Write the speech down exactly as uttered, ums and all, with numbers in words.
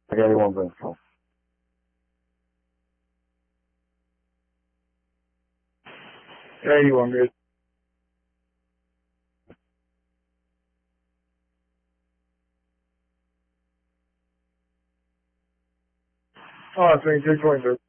like anyone brings home. eighty-one good. Oh, I think two twenty-two.